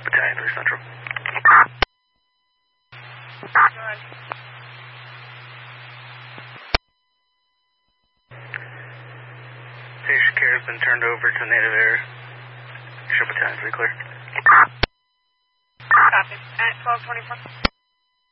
Battalion 3 Central. Station care has been turned over to Native Air. Show Battalion 3 clear. Copy. At 1224.